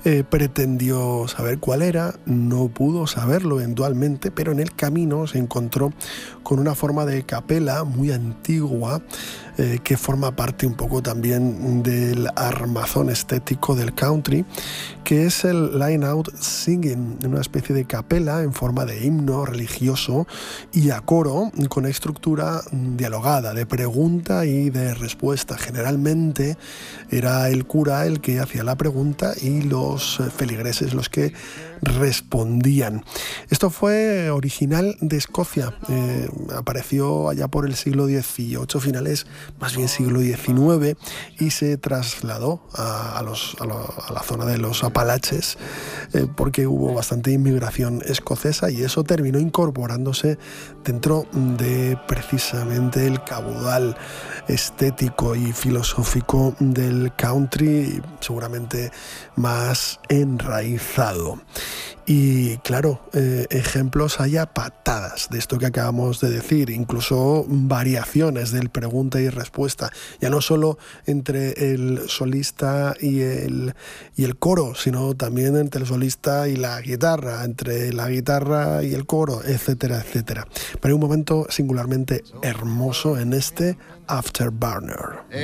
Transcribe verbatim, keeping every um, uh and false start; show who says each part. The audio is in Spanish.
Speaker 1: Eh, pretendió saber cuál era, no pudo saberlo eventualmente, pero en el camino se encontró con una forma de capela muy antigua eh, que forma parte un poco también del armazón estético del country, que es el line out singing, una especie de capela en forma de himno religioso y a coro con estructura dialogada, de pregunta y de respuesta. Generalmente era el cura el que hacía la pregunta y los feligreses los que respondían. Esto fue original de Escocia, eh, apareció allá por el siglo dieciocho, finales más bien siglo diecinueve, y se trasladó a, a, los, a, lo, a la zona de los Apalaches eh, porque hubo bastante inmigración escocesa y eso terminó incorporándose dentro de precisamente el caudal estético y filosófico del country, seguramente más enraizado. Y claro, eh, ejemplos hay a patadas de esto que acabamos de decir, incluso variaciones del pregunta y respuesta, ya no solo entre el solista y el, y el coro, sino también entre el solista y la guitarra, entre la guitarra y el coro, etcétera, etcétera. Pero hay un momento singularmente hermoso en este Afterburner.